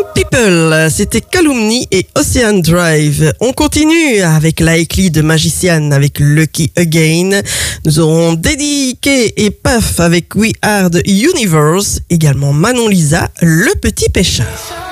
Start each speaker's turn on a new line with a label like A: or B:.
A: People, c'était Calumny et Ocean Drive. On continue avec la Ekli de Magician avec Lucky Again. Nous aurons Dediqué et Puff avec We Are the Universe. Également Manon Lisa, Le Petit Pêcheur.